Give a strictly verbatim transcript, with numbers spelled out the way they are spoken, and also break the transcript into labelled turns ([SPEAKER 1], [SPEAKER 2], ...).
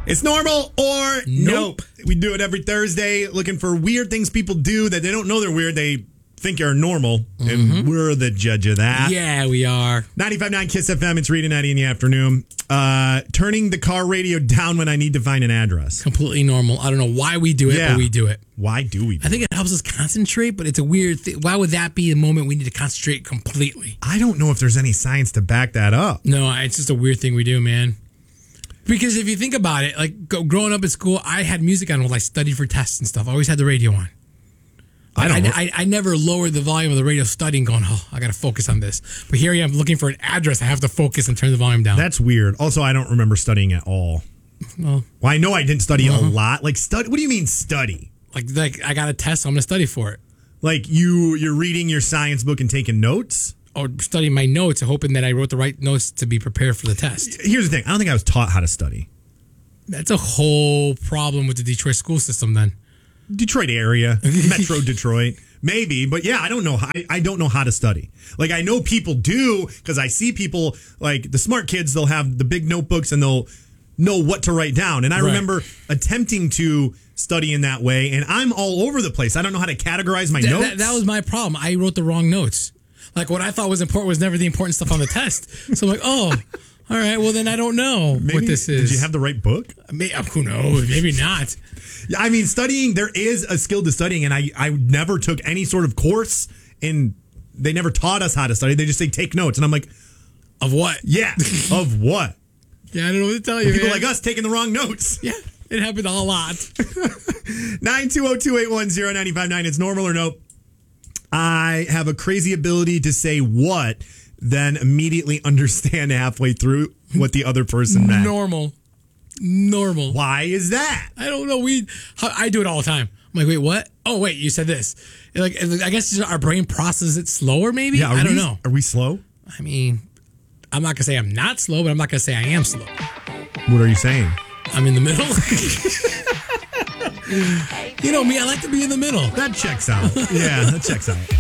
[SPEAKER 1] It's normal or nope. nope. We do it every Thursday, looking for weird things people do that they don't know they're weird. They think are normal, mm-hmm. and we're the judge of that.
[SPEAKER 2] Yeah, we are.
[SPEAKER 1] ninety-five point nine Kiss F M, it's Reed and Eddie in the afternoon. Uh, turning the car radio down when I need to find an address.
[SPEAKER 2] Completely normal. I don't know why we do it, yeah. but we do it.
[SPEAKER 1] Why do we do
[SPEAKER 2] I think it helps us concentrate, but it's a weird thing. Why would that be the moment we need to concentrate completely?
[SPEAKER 1] I don't know if there's any science to back that up.
[SPEAKER 2] No, it's just a weird thing we do, man. Because if you think about it, like go, growing up in school, I had music on while I studied for tests and stuff. I always had the radio on. I don't. I, I, I never lowered the volume of the radio studying, going, "Oh, I got to focus on this." But here I am looking for an address. I have to focus and turn the volume down.
[SPEAKER 1] That's weird. Also, I don't remember studying at all. Well, well I know I didn't study uh-huh. a lot. Like study. What do you mean study?
[SPEAKER 2] Like, like I got a test, so I'm going to study for it.
[SPEAKER 1] Like you, you're reading your science book and taking notes.
[SPEAKER 2] Or studying my notes and hoping that I wrote the right notes to be prepared for the test.
[SPEAKER 1] Here's the thing. I don't think I was taught how to study.
[SPEAKER 2] That's a whole problem with the Detroit school system then.
[SPEAKER 1] Detroit area. Metro Detroit. Maybe. But yeah, I don't know. How, I, I don't know how to study. Like I know people do because I see people like the smart kids, they'll have the big notebooks and they'll know what to write down. And I right. remember attempting to study in that way and I'm all over the place. I don't know how to categorize my
[SPEAKER 2] Th-
[SPEAKER 1] notes.
[SPEAKER 2] That, that was my problem. I wrote the wrong notes. Like, what I thought was important was never the important stuff on the test. So I'm like, oh, all right, well, then I don't know
[SPEAKER 1] maybe,
[SPEAKER 2] what this is.
[SPEAKER 1] Did you have the right book?
[SPEAKER 2] Maybe, who knows? Maybe not.
[SPEAKER 1] Yeah, I mean, studying, there is a skill to studying, and I, I never took any sort of course, and they never taught us how to study. They just say, take notes. And I'm like,
[SPEAKER 2] of what?
[SPEAKER 1] Yeah, of what?
[SPEAKER 2] Yeah, I don't know what to tell you,
[SPEAKER 1] People
[SPEAKER 2] man.
[SPEAKER 1] like us taking the wrong notes.
[SPEAKER 2] Yeah, it happened a lot.
[SPEAKER 1] nine two zero, two eight one, zero nine five nine. It's normal or nope. I have a crazy ability to say what, then immediately understand halfway through what the other person meant.
[SPEAKER 2] Normal. Normal.
[SPEAKER 1] Why is that?
[SPEAKER 2] I don't know. We, I do it all the time. I'm like, wait, what? Oh, wait, you said this. Like, I guess our brain processes it slower, maybe?
[SPEAKER 1] Yeah,
[SPEAKER 2] I don't
[SPEAKER 1] we,
[SPEAKER 2] know.
[SPEAKER 1] Are we slow?
[SPEAKER 2] I mean, I'm not going to say I'm not slow, but I'm not going to say I am slow.
[SPEAKER 1] What are you saying?
[SPEAKER 2] I'm in the middle. You know me, I like to be in the middle.
[SPEAKER 1] That checks out. Yeah, that checks out.